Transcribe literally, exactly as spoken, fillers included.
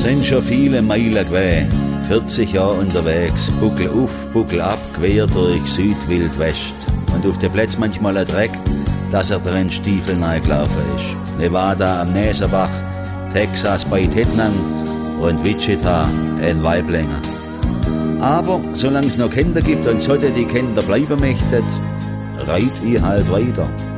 Sind schon viele Meilen gewesen, vierzig Jahre unterwegs, Buckel auf, Buckel ab, quer durch Südwild West. Und auf der Plätz manchmal ein Dreck, dass er drin Stiefel gelaufen ist. Nevada am Näserbach, Texas bei Tettnang und Wichita in Waiblingen. Aber solange es noch Kinder gibt und sollte die Kinder bleiben möchten, reit ich halt weiter.